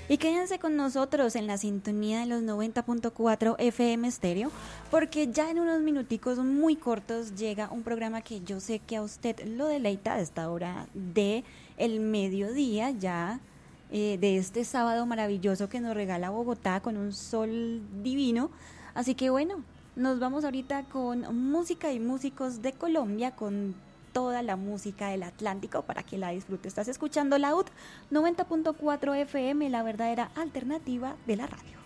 Y quédense con nosotros en la sintonía de los 90.4 FM Stereo, porque ya en unos minuticos muy cortos llega un programa que yo sé que a usted lo deleita a esta hora de el mediodía ya, de este sábado maravilloso que nos regala Bogotá con un sol divino. Así que bueno, nos vamos ahorita con música y músicos de Colombia, con toda la música del Atlántico para que la disfrute. Estás escuchando la UT 90.4 FM, la verdadera alternativa de la radio.